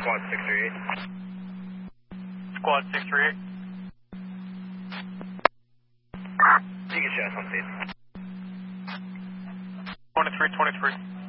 Squad 638. Squad 638. You can shout on state. 2323.